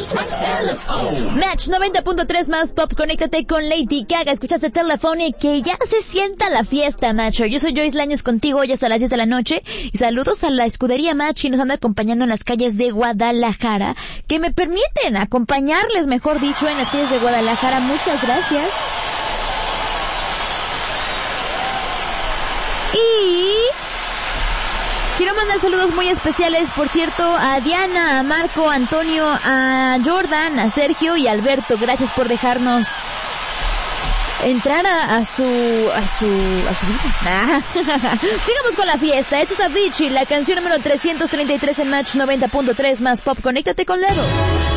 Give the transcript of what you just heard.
Match 90.3 más pop, conéctate con Lady Gaga. Escuchaste Telephone, que ya se sienta la fiesta, Match. Yo soy Joyce Laños contigo hoy hasta las 10 de la noche. Y saludos a la escudería Match, y nos anda acompañando en las calles de Guadalajara, que me permiten acompañarles, mejor dicho, en las calles de Guadalajara. Muchas gracias. Y quiero mandar saludos muy especiales, por cierto, a Diana, a Marco, a Antonio, a Jordan, a Sergio y a Alberto. Gracias por dejarnos entrar a su vida. Sigamos con la fiesta. Hechos a Avicii, la canción número 333 en Match 90.3 más pop. Conéctate con Ledo.